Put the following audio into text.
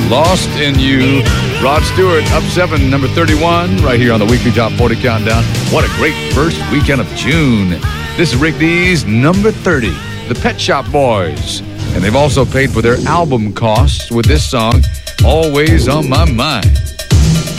Lost in You. Rod Stewart, up 7, number 31, right here on the Weekly Top 40 Countdown. What a great first weekend of June. This is Rick Dees, number 30, the Pet Shop Boys. And they've also paid for their album costs with this song, Always on My Mind.